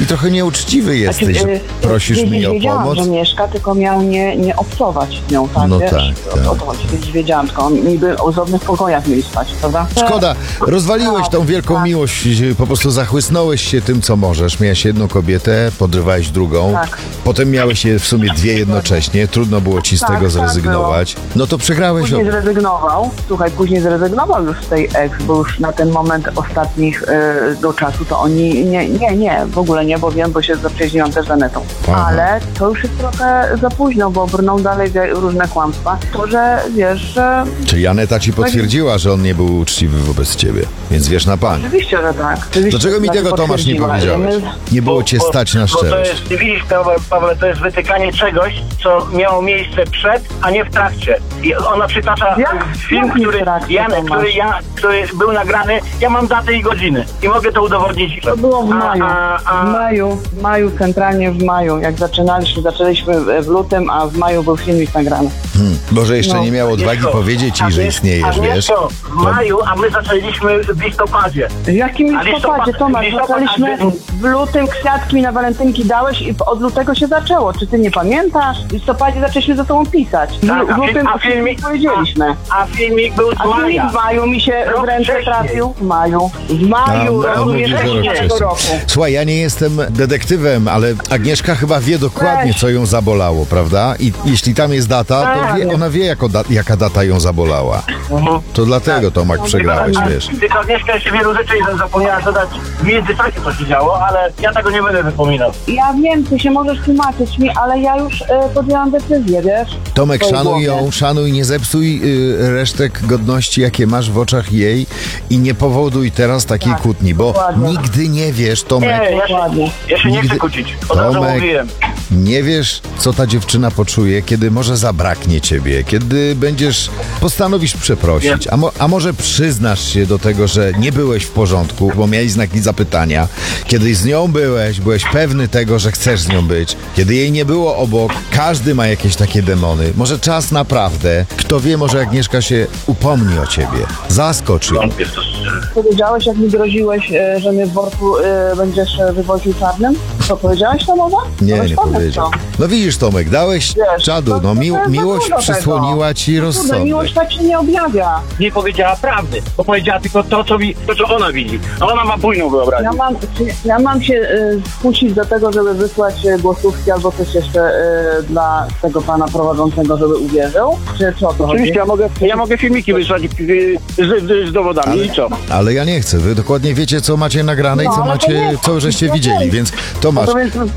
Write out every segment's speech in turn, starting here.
I trochę nieuczciwy jesteś, że prosisz mnie o pomoc. Że mieszka, tylko miał nie obcować z nią, tak? No wiesz? tak. O to chodzi, więc wiedziałam, tylko niby o osobnych pokojach mieli spać, prawda? Szkoda, rozwaliłeś tą wielką miłość, po prostu zachłysnąłeś się tym, co możesz. Miałeś jedną kobietę, podrywałeś drugą, Tak. potem miałeś je w sumie dwie jednocześnie, trudno było ci z Tak, tego tak zrezygnować. No to przegrałeś Później zrezygnował, później zrezygnował już z tej ex, bo już na ten moment ostatnich do czasu to oni nie, w ogóle nie, bo wiem, bo się zaprzyjaźniłam też z Anetą. Aha. Ale to już jest trochę za późno, bo brną dalej różne kłamstwa. To, że wiesz, że... Czyli Aneta ci potwierdziła, że on nie był uczciwy wobec ciebie, więc wiesz na panie. Oczywiście, że tak. Oczywiście, Dlaczego mi że tego, Tomasz, nie potwierdziła. powiedziałeś? Nie było cię stać na Bo to szczerość. jest, widzisz, Paweł, to jest wytykanie czegoś, co miało miejsce przed, a nie w trakcie. I ona przytacza film, który był nagrany, ja mam datę i godziny i mogę to udowodnić. To było w maju. W maju, centralnie w maju. Jak zaczęliśmy w lutym, a w maju był filmik nagrany. Może jeszcze nie miał odwagi powiedzieć ci, że istniejesz, wiesz? W maju, a my zaczęliśmy w listopadzie. W jakim listopadzie, Tomasz? Zaczęliśmy w lutym, kwiatki mi na walentynki dałeś i od lutego się zaczęło. Czy ty nie pamiętasz? W listopadzie zaczęliśmy ze sobą pisać. W lutym powiedzieliśmy. A filmik był z maja. Filmik w maju mi się w ręce trafił. W maju, mówi, że rok wcześniej. Słuchaj, ja nie jestem detektywem, ale Agnieszka chyba wie dokładnie, co ją zabolało, prawda? I jeśli tam jest data, to ona wie, jaka data ją zabolała. To dlatego, Tomek, przegrałeś, wiesz. Tylko Agnieszka jeszcze wielu rzeczy zapomniała dodać w międzyczasie, co się działo, ale ja tego nie będę wypominał. Ja wiem, ty się możesz tłumaczyć mi, ale ja już podjęłam decyzję, wiesz? Tomek, szanuj ją, szanuj, nie zepsuj resztek godności, jakie masz w oczach jej i nie powoduj teraz takiej kłótni, bo nigdy nie wiesz, Tomek. Nie, ja się nie chcę kłócić, od razu mówiłem. Nie wiesz, co ta dziewczyna poczuje, kiedy może zabraknie ciebie, kiedy postanowisz przeprosić, a może przyznasz się do tego, że nie byłeś w porządku, bo miałeś znaki zapytania. Kiedy z nią byłeś pewny tego, że chcesz z nią być. Kiedy jej nie było obok, każdy ma jakieś takie demony. Może czas naprawdę, kto wie, może Agnieszka się upomni o ciebie. Zaskocz ją. Powiedziałeś, jak mi groziłeś, że mnie w worku będziesz wywoził czarnym? Co powiedziałeś to mowa? Nie powiedział. No widzisz, Tomek, dałeś czadu, miłość przysłoniła ci rozsądek. Miłość tak się nie objawia. Nie powiedziała prawdy, bo powiedziała tylko to, co ona widzi. A ona ma bujną wyobraźnię. Ja mam się skusić do tego, żeby wysłać głosówki albo coś jeszcze dla tego pana prowadzącego, żeby uwierzył? Czy co to Oczywiście, ja mogę filmiki wysłać z dowodami i co? Ale ja nie chcę. Wy dokładnie wiecie, co macie nagrane i co żeście widzieli, więc Tomasz,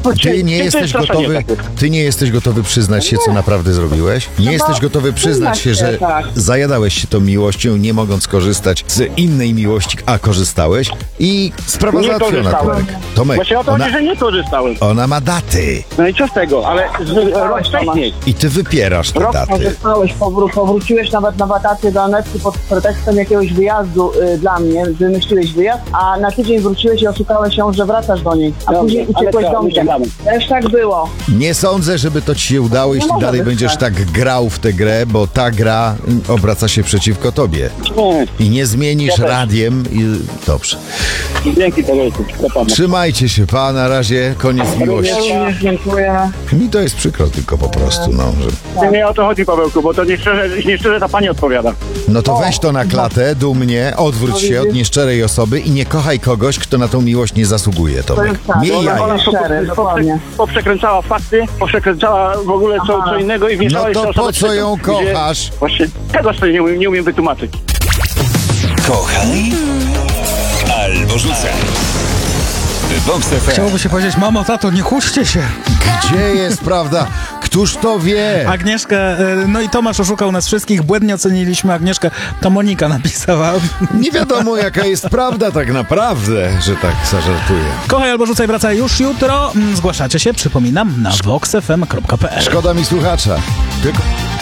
ty nie jesteś gotowy przyznać się, co naprawdę zrobiłeś? Nie jesteś gotowy przyznać się, że zajadałeś się tą miłością, nie mogąc korzystać z innej miłości, a korzystałeś i sprawa załatwiona, Tomek. Właśnie o to chodzi, że nie korzystałem. Ona ma daty. No i co z tego? Ale rok wcześniej. I ty wypierasz te daty. Korzystałeś, powróciłeś nawet na wakacje do Anetki pod pretekstem jakiegoś wyjazdu dla mnie, wymyśliłeś wyjazd, a na tydzień wróciłeś i oszukałeś ją, że wracasz do niej, a później uciekłeś do mnie. Też tak było. Nie sądzę, żeby to ci się udało, jeśli dalej będziesz tak grał w tę grę, bo ta gra obraca się przeciwko tobie. I nie zmienisz radiem i dobrze. Dzięki, Pawełku. Trzymajcie się, na razie, koniec miłości. Dziękuję. Mi to jest przykro tylko po prostu, że... Nie o to chodzi, Pawełku, bo to nieszczerze ta pani odpowiada. No to weź to na klatę, dumnie, odwróć się od nieszczerej osoby i nie kochaj kogoś, kto na tą miłość nie zasługuje, Tomek. Miej jaja. Poprzekręcała fakty, poprzekręcała w ogóle co innego i wmieszała No to jeszcze po co ją kochasz? Właśnie tego sobie nie umiem wytłumaczyć. Kochaj albo rzucaj. Chciałoby się powiedzieć, mamo, tato, nie kłóćcie się. Gdzie jest prawda? Któż to wie? Agnieszkę, no i Tomasz oszukał nas wszystkich, błędnie oceniliśmy Agnieszkę, to Monika napisała. Nie wiadomo, jaka jest prawda tak naprawdę, że tak zażartuję. Kochaj albo rzucaj wraca już jutro. Zgłaszacie się, przypominam, na voxfm.pl. Szkoda mi słuchacza. Tylko...